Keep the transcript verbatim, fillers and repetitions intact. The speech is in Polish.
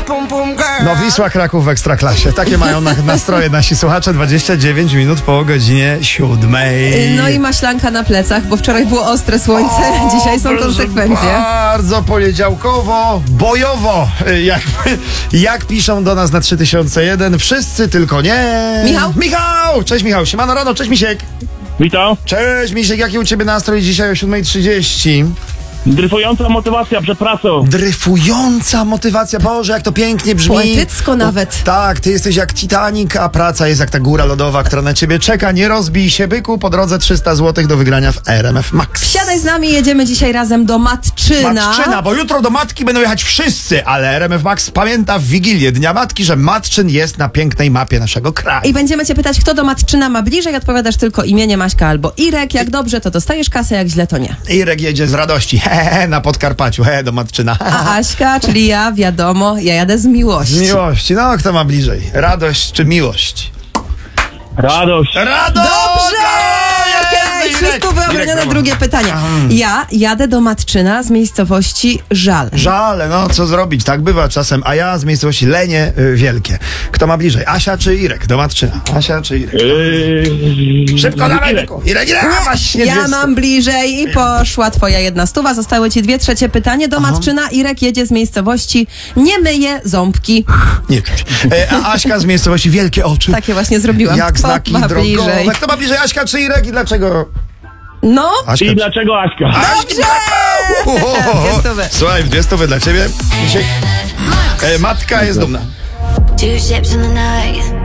No Wisła Kraków w Ekstraklasie. Takie mają na, nastroje nasi słuchacze. dwadzieścia dziewięć minut po godzinie siódmej. No i maślanka na plecach, bo wczoraj było ostre słońce, o, dzisiaj są konsekwencje. Bardzo poniedziałkowo, bojowo. Jak, jak piszą do nas na trzy tysiące jeden, wszyscy tylko nie. Michał? Michał! Cześć Michał, siemano rano, cześć Misiek. Witam. Cześć Misiek, jaki u ciebie nastrój dzisiaj o siódma trzydzieści? Dryfująca motywacja przed pracą. Dryfująca motywacja, Boże, jak to pięknie brzmi. Poetycko nawet. O, tak, ty jesteś jak Titanic, a praca jest jak ta góra lodowa, która na ciebie czeka. Nie rozbij się, byku, po drodze trzysta złotych do wygrania w R M F Max. Siadaj z nami, jedziemy dzisiaj razem do Matczyna. Matczyna, bo jutro do Matki będą jechać wszyscy, ale R M F Max pamięta w Wigilię Dnia Matki, że Matczyn jest na pięknej mapie naszego kraju. I będziemy cię pytać, kto do Matczyna ma bliżej, odpowiadasz tylko imienie Maśka albo Irek. Jak dobrze, to dostajesz kasę, jak źle, to nie. Irek jedzie z radości, he, he, he, na Podkarpaciu, he, do Matczyna. A Aśka, czyli ja, wiadomo, ja jadę z miłości. Z miłości, no kto ma bliżej? Radość czy miłość? Radość. Radość! Dobrze! Okej, wszystko wyobronione. Drugie pytanie. Ja jadę do Matczyna z miejscowości Żal. Żale, no co zrobić, tak bywa czasem, a ja z miejscowości Lenie y, Wielkie. Kto ma bliżej, Asia czy Irek do Matczyna? Asia czy Irek? Yy... Szybko, dawaj, Irek. Irek, Irek, Irek, właśnie Ja dwie mam bliżej i poszła twoja jedna stuwa. Zostały ci dwie. Trzecie pytanie. Do Matczyna Irek jedzie z miejscowości Nie myje ząbki. Nie czuć. E, a Aśka z miejscowości Wielkie Oczy. Takie właśnie zrobiłam. Jak Kto znaki ma drogowe. bliżej? Kto ma bliżej, Aśka czy Irek i dlaczego? No, Aśka, I dlaczego Aśka? dobrze! Dwie stówy. Słuchaj, dwie stówy dla ciebie. Misiek. E, matka jest dumna. Two ships in the night.